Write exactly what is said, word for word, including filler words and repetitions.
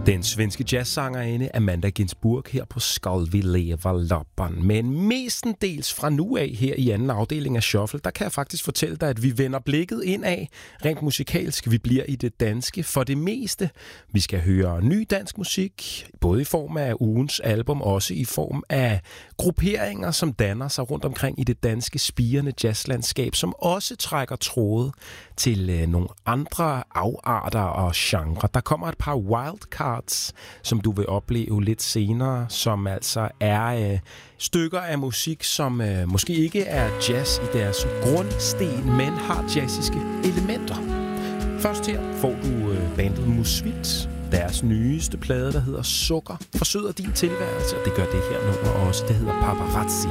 Den svenske jazzsangerinde Amanda Ginsburg her på Skal vi leva loppen. Men mestendels fra nu af her i anden afdeling af Shuffle, der kan jeg faktisk fortælle dig, at vi vender blikket indad. Rent musikalsk, vi bliver i det danske for det meste. Vi skal høre ny dansk musik, både i form af ugens album, også i form af grupperinger, som danner sig rundt omkring i det danske spirende jazzlandskab, som også trækker tråde til øh, nogle andre afarter og genre. Der kommer et par wildcards, som du vil opleve lidt senere, som altså er øh, stykker af musik, som øh, måske ikke er jazz i deres grundsten, men har jazziske elementer. Først her får du øh, bandet Musvit. Deres nyeste plade, der hedder Sukker, forsøder din tilværelse, og det gør det her nummer også. Det hedder Paparazzi.